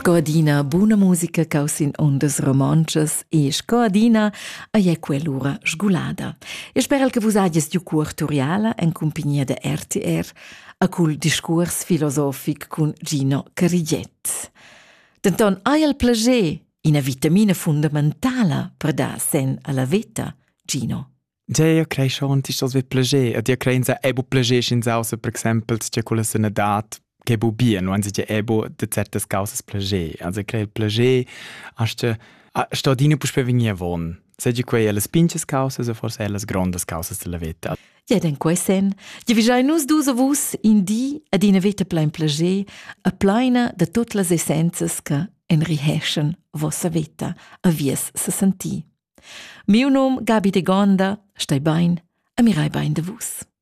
Scoadina buona musica causin ondas romanchas e scoadina è quell'ora sgulada. E spero che vos agies giù curtoriala in compagnia de RTR a cul discurs filosofic con Gino Cariget. Denton hai il plager una vitamina fondamentale per dar sen alla vita, Gino. Ja, io crei schon, ti stos vet plager. Ed io crei inza ebo plager in sausa, per exempel, c'è quella senadat che bu bien, non si c'è ebo de certas causas plager. Also crei il plager, hasta sto dino pus per venire von. Seggi quei alle pinches causas o forse alle grandes causas della vita. Ja, den quei sen. Ja, vi giai nus dus a vus in di ad ina vita plein plager, a pleina de tutte las essences che enricheschen vossa vita, a vies se senti. Miu nom Gabi de Gonda, stai bain, a mirai bain de vus.